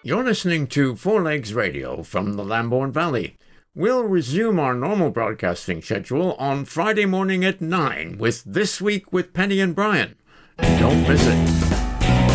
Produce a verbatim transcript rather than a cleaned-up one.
You're listening to Four Legs Radio from the Lambourne Valley. We'll resume our normal broadcasting schedule on Friday morning at nine with This Week with Penny and Brian. Don't miss it.